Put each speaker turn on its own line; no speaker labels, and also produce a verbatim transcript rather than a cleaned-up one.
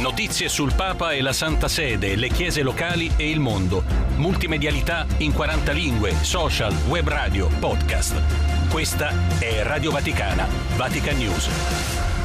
Notizie sul Papa e la Santa Sede, le chiese locali e il mondo. Multimedialità in quaranta lingue, social, web radio, podcast. Questa è Radio Vaticana, Vatican News.